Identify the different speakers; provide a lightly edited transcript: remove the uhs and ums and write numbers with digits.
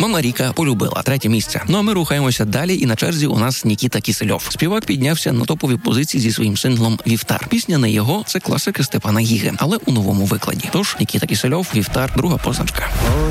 Speaker 1: Мама Ріка полюбила 3 місце. Ну а ми рухаємося далі, і на черзі у нас Нікіта Кісельов. Співак піднявся на топові позиції зі своїм синглом «Вівтар». Пісня не його, це класика Степана Гіги, але у новому викладі. Тож Нікіта Кісельов, «Вівтар», друга позначка.